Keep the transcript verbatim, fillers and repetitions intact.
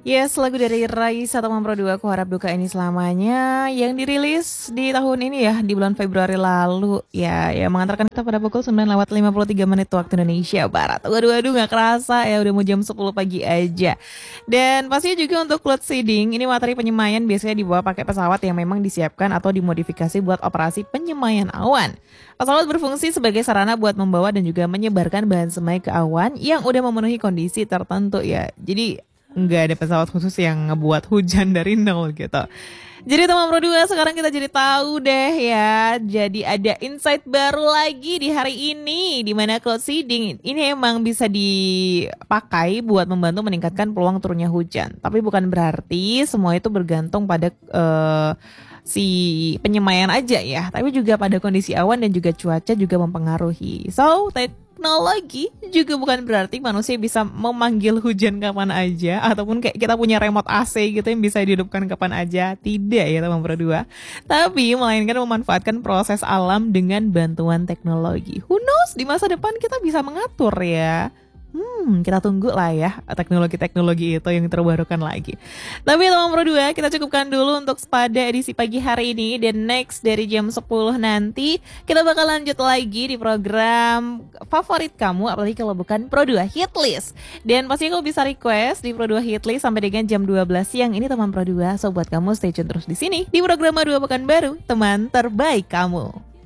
Yes, lagu dari Raisa Teman Pro dua, Aku Harap Duka Ini Selamanya, yang dirilis di tahun ini ya, di bulan Februari lalu. Ya, yang mengantarkan kita pada pukul sembilan lewat lima puluh tiga menit waktu Indonesia Barat. Waduh, waduh, gak kerasa ya, udah mau jam sepuluh pagi aja. Dan pastinya juga untuk cloud seeding, ini materi penyemayan biasanya dibawa pakai pesawat yang memang disiapkan atau dimodifikasi buat operasi penyemayan awan. Pesawat berfungsi sebagai sarana buat membawa dan juga menyebarkan bahan semai ke awan yang udah memenuhi kondisi tertentu ya. Jadi nggak ada pesawat khusus yang ngebuat hujan dari nol gitu. Jadi teman Pro dua, sekarang kita jadi tahu deh ya. Jadi ada insight baru lagi di hari ini, di mana cloud seeding ini emang bisa dipakai buat membantu meningkatkan peluang turunnya hujan. Tapi bukan berarti semua itu bergantung pada uh, si penyemaian aja ya, tapi juga pada kondisi awan dan juga cuaca juga mempengaruhi. So, teknologi juga bukan berarti manusia bisa memanggil hujan kapan aja, ataupun kayak kita punya remote A C gitu yang bisa dihidupkan kapan aja. Tidak ya teman Pro dua. Tapi melainkan memanfaatkan proses alam dengan bantuan teknologi. Who knows, di masa depan kita bisa mengatur ya. Hmm, kita tunggu lah ya teknologi-teknologi itu yang terbarukan lagi. Tapi teman Pro dua, kita cukupkan dulu untuk pada edisi pagi hari ini. Dan next dari jam sepuluh nanti kita bakal lanjut lagi di program favorit kamu, apalagi kalau bukan Pro dua Hitlist. Dan pasti kamu bisa request di Pro dua Hitlist sampai dengan jam dua belas siang ini teman Pro dua. So buat kamu stay tune terus di sini di program Dua Pekan Baru, teman terbaik kamu.